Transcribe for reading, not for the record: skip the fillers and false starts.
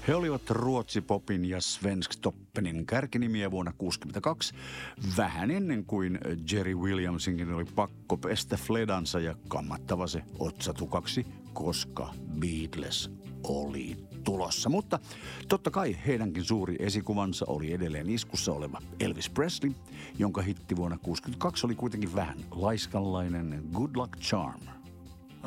He olivat ruotsipopin ja svensktoppen kärkinimiä vuonna 1962, vähän ennen kuin Jerry Williamsinkin oli pakko pestä fledansa ja kammattava se otsatukaksi, koska Beatles oli tulossa. Mutta totta kai heidänkin suuri esikuvansa oli edelleen iskussa oleva Elvis Presley, jonka hitti vuonna 1962 oli kuitenkin vähän laiskanlainen Good Luck Charm.